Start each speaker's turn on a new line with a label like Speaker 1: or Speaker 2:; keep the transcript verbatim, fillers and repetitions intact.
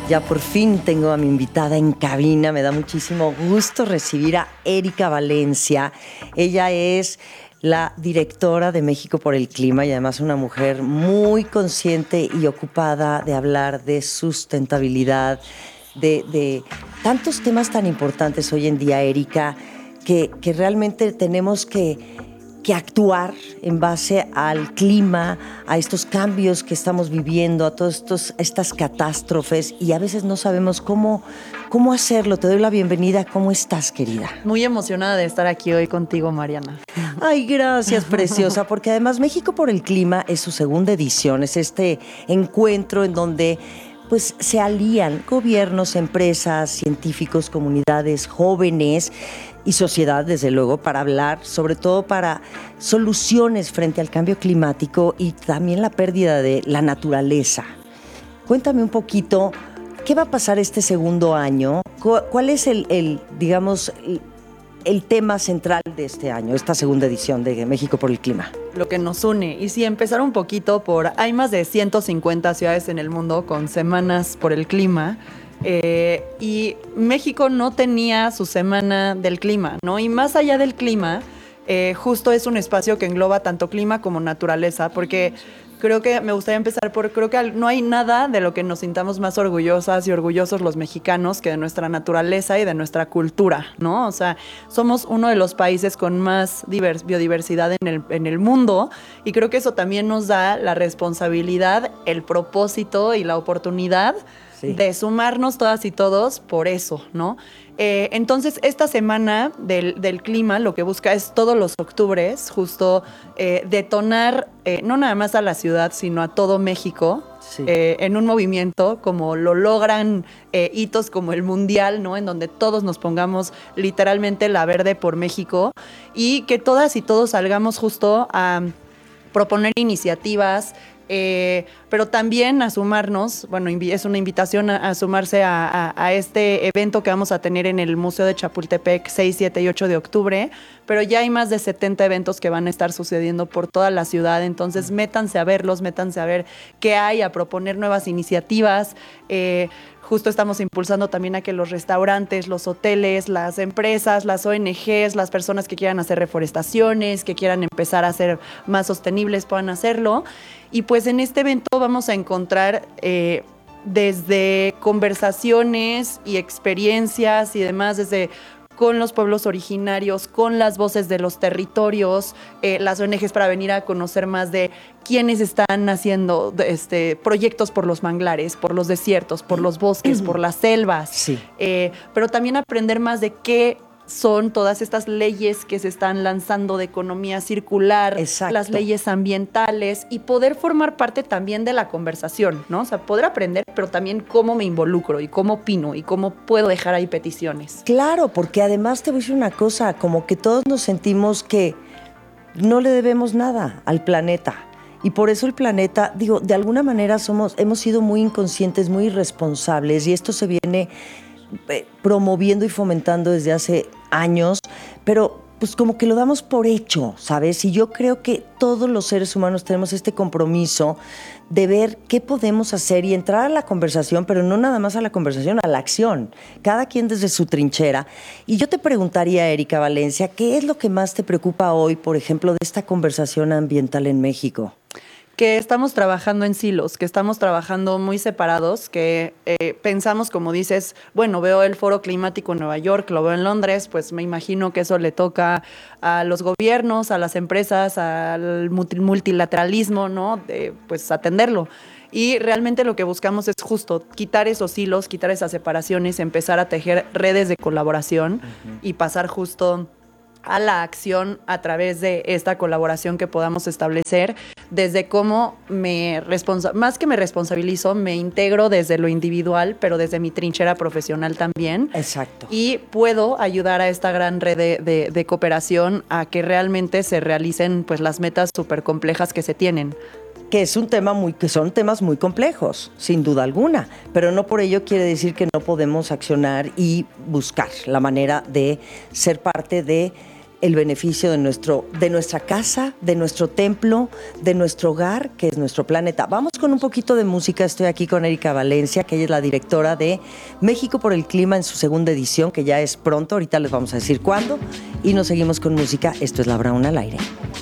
Speaker 1: Ya por fin tengo a mi invitada en cabina. Me da muchísimo gusto recibir a Erika Valencia. Ella es la directora de México por el Clima y además una mujer muy consciente y ocupada de hablar de sustentabilidad, de, de tantos temas tan importantes hoy en día, Erika, que, que realmente tenemos que... que actuar en base al clima, a estos cambios que estamos viviendo, a todas estas catástrofes, y a veces no sabemos cómo, cómo hacerlo. Te doy la bienvenida. ¿Cómo estás, querida?
Speaker 2: Muy emocionada de estar aquí hoy contigo, Mariana.
Speaker 1: Ay, gracias, preciosa, porque además México por el Clima es su segunda edición, es este encuentro en donde pues se alían gobiernos, empresas, científicos, comunidades, jóvenes y sociedad, desde luego, para hablar, sobre todo para soluciones frente al cambio climático y también la pérdida de la naturaleza. Cuéntame un poquito, ¿qué va a pasar este segundo año? ¿Cuál es el, el digamos, el, el tema central de este año, esta segunda edición de México por el Clima?
Speaker 2: Lo que nos une. Y sí, empezar un poquito por... Hay más de ciento cincuenta ciudades en el mundo con semanas por el clima. Eh, y México no tenía su semana del clima, ¿no? Y más allá del clima, eh, justo es un espacio que engloba tanto clima como naturaleza, porque creo que me gustaría empezar por, creo que no hay nada de lo que nos sintamos más orgullosas y orgullosos los mexicanos que de nuestra naturaleza y de nuestra cultura, ¿no? O sea, somos uno de los países con más divers, biodiversidad en el, en el mundo, y creo que eso también nos da la responsabilidad, el propósito y la oportunidad sí. de sumarnos todas y todos por eso, ¿no? Eh, entonces, esta semana del, del clima lo que busca es todos los octubres, justo eh, detonar, eh, no nada más a la ciudad, sino a todo México, sí. eh, en un movimiento como lo logran eh, hitos como el Mundial, ¿no? En donde todos nos pongamos literalmente la verde por México y que todas y todos salgamos justo a proponer iniciativas, Eh, pero también a sumarnos, bueno, es una invitación a, a sumarse a, a, a este evento que vamos a tener en el Museo de Chapultepec seis, siete y ocho de octubre, pero ya hay más de setenta eventos que van a estar sucediendo por toda la ciudad, entonces métanse a verlos, métanse a ver qué hay, a proponer nuevas iniciativas. eh, Justo estamos impulsando también a que los restaurantes, los hoteles, las empresas, las O N Ges, las personas que quieran hacer reforestaciones, que quieran empezar a ser más sostenibles puedan hacerlo. Y pues en este evento vamos a encontrar eh, desde conversaciones y experiencias y demás, desde con los pueblos originarios, con las voces de los territorios, eh, las O N Ges para venir a conocer más de quiénes están haciendo este, proyectos por los manglares, por los desiertos, por los bosques, por las selvas,
Speaker 1: sí.
Speaker 2: eh, pero también aprender más de qué son todas estas leyes que se están lanzando de economía circular,
Speaker 1: Exacto.
Speaker 2: las leyes ambientales y poder formar parte también de la conversación, ¿no? O sea, poder aprender, pero también cómo me involucro y cómo opino y cómo puedo dejar ahí peticiones.
Speaker 1: Claro, porque además te voy a decir una cosa, como que todos nos sentimos que no le debemos nada al planeta. Y por eso el planeta, digo, de alguna manera somos, hemos sido muy inconscientes, muy irresponsables, y esto se viene promoviendo y fomentando desde hace años, pero pues como que lo damos por hecho, ¿sabes? Y yo creo que todos los seres humanos tenemos este compromiso de ver qué podemos hacer y entrar a la conversación, pero no nada más a la conversación, a la acción, cada quien desde su trinchera. Y yo te preguntaría, Erika Valencia, ¿qué es lo que más te preocupa hoy, por ejemplo, de esta conversación ambiental en México?
Speaker 2: Que estamos trabajando en silos, que estamos trabajando muy separados, que eh, pensamos, como dices, bueno, veo el Foro Climático en Nueva York, lo veo en Londres, pues me imagino que eso le toca a los gobiernos, a las empresas, al multilateralismo, ¿no? De, pues atenderlo. Y realmente lo que buscamos es justo quitar esos hilos, quitar esas separaciones, empezar a tejer redes de colaboración uh-huh. y pasar justo a la acción a través de esta colaboración que podamos establecer, desde cómo me responsa- más que me responsabilizo, me integro desde lo individual, pero desde mi trinchera profesional también.
Speaker 1: Exacto.
Speaker 2: Y puedo ayudar a esta gran red de, de, de cooperación a que realmente se realicen pues las metas súper complejas que se tienen.
Speaker 1: Que es un tema muy, que son temas muy complejos, sin duda alguna, pero no por ello quiere decir que no podemos accionar y buscar la manera de ser parte de el beneficio de, nuestro, de nuestra casa, de nuestro templo, de nuestro hogar, que es nuestro planeta. Vamos con un poquito de música. Estoy aquí con Erika Valencia, que ella es la directora de México por el Clima en su segunda edición, que ya es pronto, ahorita les vamos a decir cuándo. Y nos seguimos con música. Esto es Laura Brown al aire.